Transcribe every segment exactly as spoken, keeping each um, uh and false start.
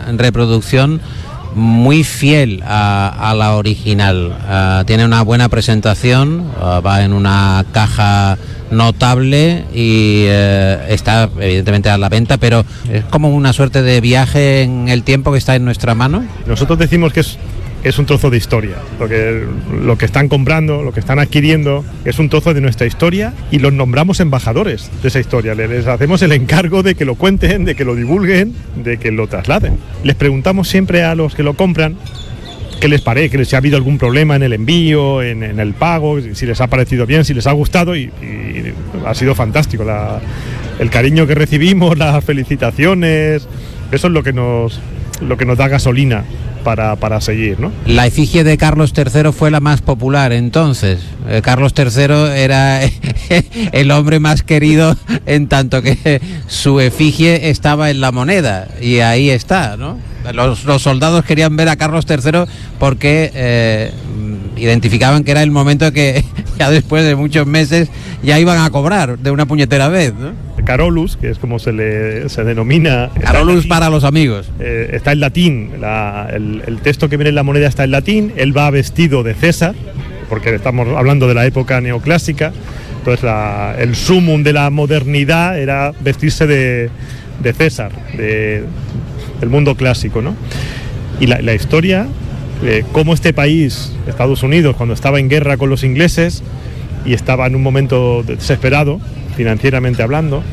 una reproducción muy fiel a, a la original. Uh, tiene una buena presentación, uh, va en una caja notable y uh, está evidentemente a la venta, pero es como una suerte de viaje en el tiempo que está en nuestra mano. Nosotros decimos que es es un trozo de historia. Lo que, lo que están comprando, lo que están adquiriendo, es un trozo de nuestra historia y los nombramos embajadores de esa historia. Les hacemos el encargo de que lo cuenten, de que lo divulguen, de que lo trasladen. Les preguntamos siempre a los que lo compran qué les parece, si ha habido algún problema en el envío, en, en el pago, si les ha parecido bien, si les ha gustado, y, y ha sido fantástico. La, el cariño que recibimos, las felicitaciones, eso es lo que nos, lo que nos da gasolina Para, para seguir, ¿no? La efigie de Carlos tercero fue la más popular entonces. Eh, Carlos tercero era el hombre más querido en tanto que su efigie estaba en la moneda y ahí está, ¿no? Los, los soldados querían ver a Carlos tercero porque eh, identificaban que era el momento que ya después de muchos meses ya iban a cobrar de una puñetera vez, ¿no? Carolus, que es como se le se denomina. Carolus para los amigos. Eh, está en latín, la, el, el texto que viene en la moneda está en latín, él va vestido de César, porque estamos hablando de la época neoclásica, entonces la, el sumum de la modernidad era vestirse de, de César, de, del mundo clásico, ¿no? Y la, la historia, eh, cómo este país, Estados Unidos, cuando estaba en guerra con los ingleses y estaba en un momento desesperado, financieramente hablando,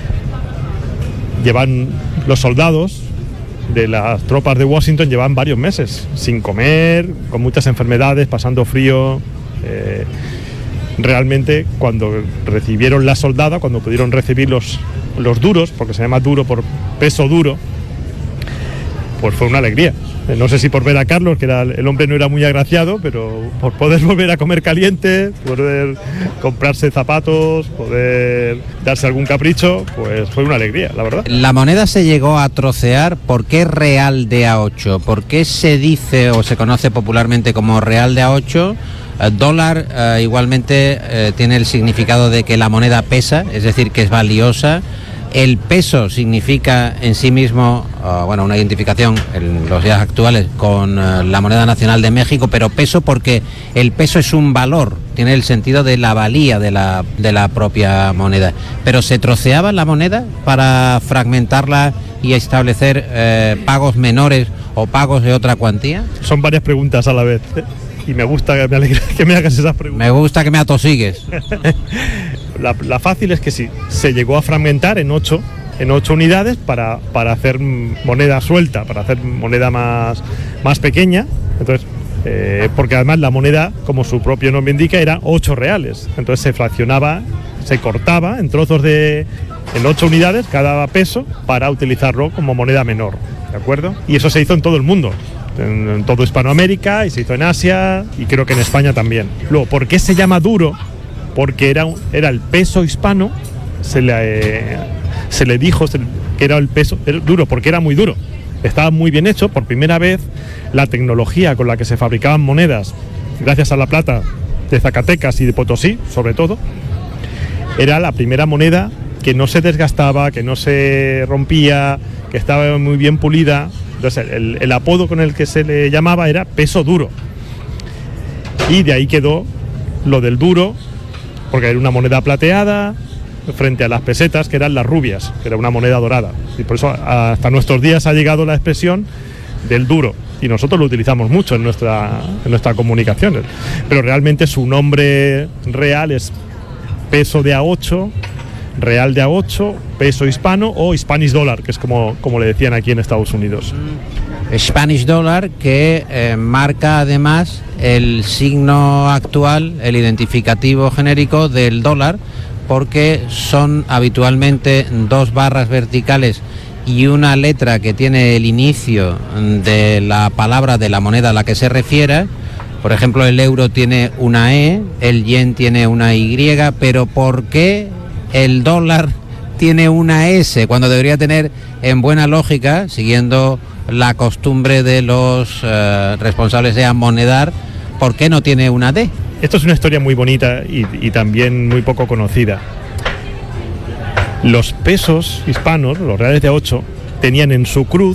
llevan los soldados de las tropas de Washington llevan varios meses sin comer, con muchas enfermedades, pasando frío. Eh, realmente cuando recibieron la soldada, cuando pudieron recibir los, los duros, porque se llama duro por peso duro, pues fue una alegría. No sé si por ver a Carlos, que era, el hombre no era muy agraciado, pero por poder volver a comer caliente, poder comprarse zapatos, poder darse algún capricho, pues fue una alegría, la verdad. La moneda se llegó a trocear. ¿Por qué real de A ocho? ¿Por qué se dice o se conoce popularmente como real de A ocho? El dólar eh, igualmente eh, tiene el significado de que la moneda pesa, es decir, que es valiosa. El peso significa en sí mismo, uh, bueno, una identificación en los días actuales con uh, la moneda nacional de México, pero peso porque el peso es un valor, tiene el sentido de la valía de la, de la propia moneda. Pero ¿se troceaba la moneda para fragmentarla y establecer eh, pagos menores o pagos de otra cuantía? Son varias preguntas a la vez, ¿eh? Y me gusta que me, alegra, que me hagas esas preguntas. Me gusta que me atosigues. La, la fácil es que sí, se llegó a fragmentar en ocho, en ocho unidades para, para hacer moneda suelta, para hacer moneda más, más pequeña. Entonces, eh, porque además la moneda, como su propio nombre indica, era ocho reales. Entonces se fraccionaba, se cortaba en trozos de en ocho unidades cada peso para utilizarlo como moneda menor, ¿de acuerdo? Y eso se hizo en todo el mundo. En, en todo Hispanoamérica, y se hizo en Asia y creo que en España también. Luego, ¿por qué se llama duro? Porque era, era el peso hispano, se le, eh, se le dijo se, que era el peso era duro, porque era muy duro. Estaba muy bien hecho. Por primera vez, la tecnología con la que se fabricaban monedas, gracias a la plata de Zacatecas y de Potosí, sobre todo, era la primera moneda que no se desgastaba, que no se rompía, que estaba muy bien pulida. Entonces, el, el apodo con el que se le llamaba era peso duro. Y de ahí quedó lo del duro, porque era una moneda plateada frente a las pesetas, que eran las rubias, que era una moneda dorada. Y por eso hasta nuestros días ha llegado la expresión del duro. Y nosotros lo utilizamos mucho en nuestra, en nuestra comunicación. Pero realmente su nombre real es peso de A ocho, real de A ocho, peso hispano o Spanish dollar, que es como, como le decían aquí en Estados Unidos. Spanish dollar, que eh, marca además el signo actual, el identificativo genérico del dólar, porque son habitualmente dos barras verticales y una letra que tiene el inicio de la palabra de la moneda a la que se refiera. Por ejemplo, el euro tiene una E, el yen tiene una Y, pero ¿por qué el dólar tiene una S cuando debería tener, en buena lógica, siguiendo la costumbre de los eh, responsables de amonedar, ¿por qué no tiene una D? Esto es una historia muy bonita y, y también muy poco conocida. Los pesos hispanos, los reales de A ocho, tenían en su cruz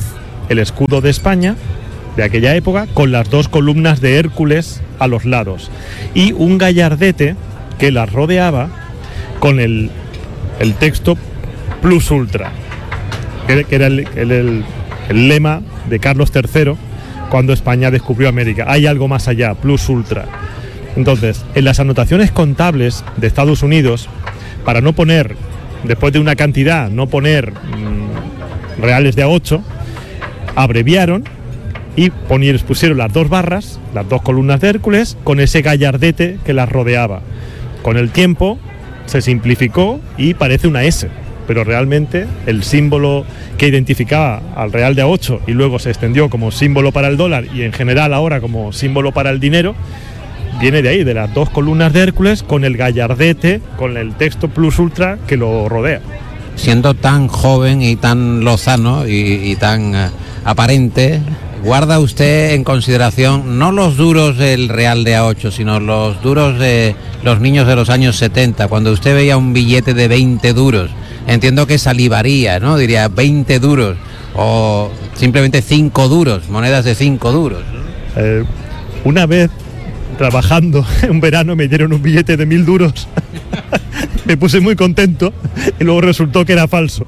el escudo de España de aquella época, con las dos columnas de Hércules a los lados y un gallardete que las rodeaba con el, el texto Plus Ultra, que, que era el, el, el, el lema de Carlos tercero cuando España descubrió América. Hay algo más allá, Plus Ultra. Entonces, en las anotaciones contables de Estados Unidos, para no poner, después de una cantidad, no poner mmm, reales de a ocho, abreviaron y ponieron, pusieron las dos barras, las dos columnas de Hércules, con ese gallardete que las rodeaba. Con el tiempo se simplificó y parece una S, pero realmente el símbolo que identificaba al real de a ocho y luego se extendió como símbolo para el dólar y en general ahora como símbolo para el dinero, viene de ahí, de las dos columnas de Hércules con el gallardete, con el texto Plus Ultra que lo rodea. Siendo tan joven y tan lozano y, y tan uh, aparente, ¿guarda usted en consideración no los duros del real de a ocho, sino los duros de los niños de los años setenta? Cuando usted veía un billete de veinte duros, entiendo que salivaría, ¿no? Diría veinte duros o simplemente cinco duros, monedas de cinco duros. Eh, una vez trabajando un verano me dieron un billete de mil duros. Me puse muy contento y luego resultó que era falso.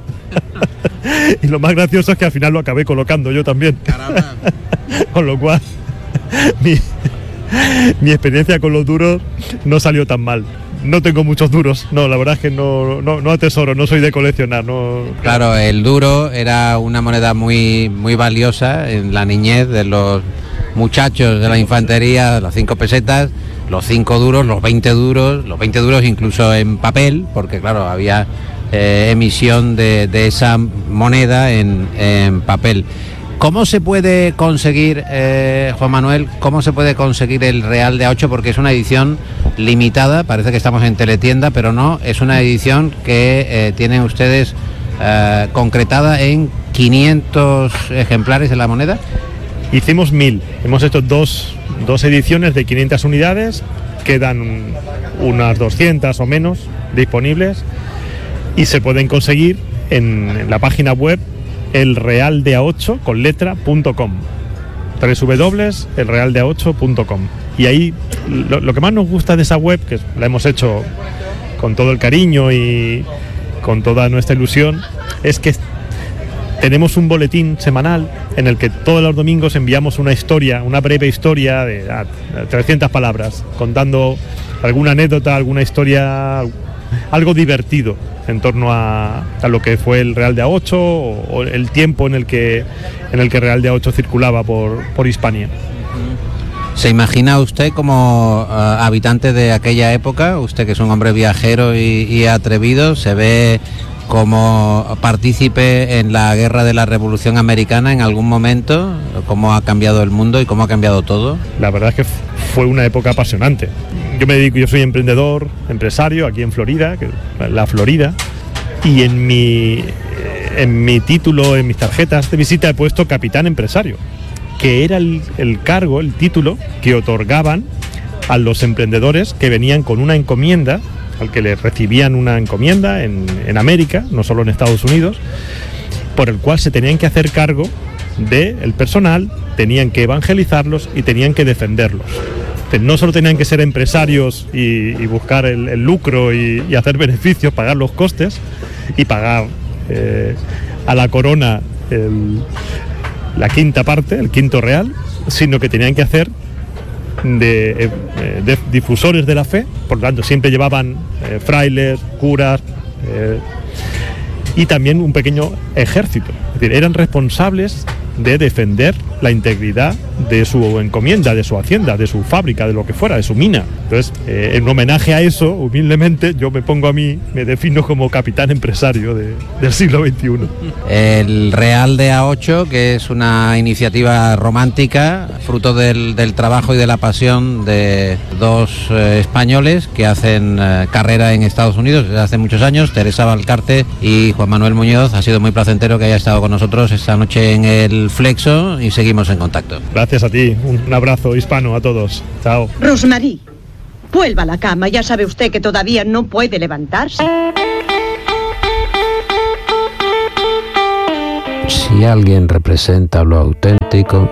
Y lo más gracioso es que al final lo acabé colocando yo también. Caramba. Con lo cual mi, mi experiencia con los duros no salió tan mal. No tengo muchos duros, no, la verdad es que no, no, no atesoro, no soy de coleccionar. No. Claro, el duro era una moneda muy, muy valiosa en la niñez de los muchachos de la infantería, las cinco pesetas, los cinco duros, los veinte duros, los veinte duros incluso en papel, porque claro, había eh, emisión de, de esa moneda en, en papel. ¿Cómo se puede conseguir, eh, Juan Manuel, cómo se puede conseguir el real de a ocho? Porque es una edición limitada, parece que estamos en teletienda, pero no, es una edición que eh, tienen ustedes eh, concretada en quinientos ejemplares de la moneda. Hicimos mil, hemos hecho dos, dos ediciones de quinientas unidades, quedan unas doscientas o menos disponibles y se pueden conseguir en, en la página web el real de a ocho con letra punto com, doble u doble u doble u punto el real de a ocho punto com. Y ahí lo, lo que más nos gusta de esa web, que la hemos hecho con todo el cariño y con toda nuestra ilusión, es que tenemos un boletín semanal en el que todos los domingos enviamos una historia, una breve historia de ah, trescientas palabras, contando alguna anécdota, alguna historia, algo divertido en torno a, a lo que fue el real de a ocho o, o el tiempo en el que en el que real de a ocho circulaba por, por Hispania. ¿Se imagina usted como uh, habitante de aquella época, usted que es un hombre viajero y, y atrevido, se ve como partícipe en la guerra de la Revolución Americana en algún momento? ¿Cómo ha cambiado el mundo y cómo ha cambiado todo? La verdad es que fue una época apasionante. Yo me dedico, yo soy emprendedor, empresario aquí en Florida, que, la Florida, y en mi, en mi título, en mis tarjetas de visita he puesto capitán empresario, que era el, el cargo, el título que otorgaban a los emprendedores que venían con una encomienda, al que les recibían una encomienda en, en América, no solo en Estados Unidos, por el cual se tenían que hacer cargo del personal, tenían que evangelizarlos y tenían que defenderlos. Entonces, no solo tenían que ser empresarios y, y buscar el, el lucro y, y hacer beneficios, pagar los costes y pagar eh, a la corona el, la quinta parte, el quinto real, sino que tenían que hacer De, de difusores de la fe, por lo tanto siempre llevaban eh, frailes, curas eh, y también un pequeño ejército, es decir, eran responsables de defender la integridad de su encomienda, de su hacienda, de su fábrica, de lo que fuera, de su mina. Entonces, eh, en homenaje a eso, humildemente, yo me pongo a mí, me defino como capitán empresario de, del siglo veintiuno. El Real de a ocho, que es una iniciativa romántica, fruto del, del trabajo y de la pasión de dos eh, españoles que hacen eh, carrera en Estados Unidos desde hace muchos años, Teresa Valcarte y Juan Manuel Muñoz. Ha sido muy placentero que haya estado con nosotros esta noche en el Flexo y seguimos en contacto. Gracias a ti, un abrazo hispano a todos. Chao. Rosmarie, vuelva a la cama, ya sabe usted que todavía no puede levantarse. Si alguien representa lo auténtico,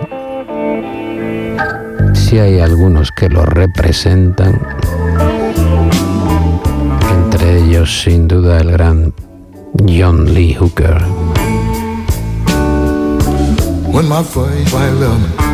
si hay algunos que lo representan, entre ellos sin duda el gran John Lee Hooker. When my first violin